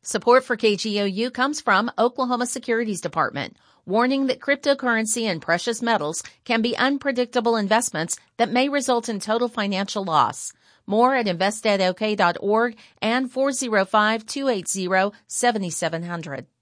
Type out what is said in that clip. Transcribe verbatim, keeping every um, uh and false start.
Support for K G O U comes from Oklahoma Securities Department, warning that cryptocurrency and precious metals can be unpredictable investments that may result in total financial loss. More at invest ed o k dot org and four oh five, two eight zero, seven seven zero zero.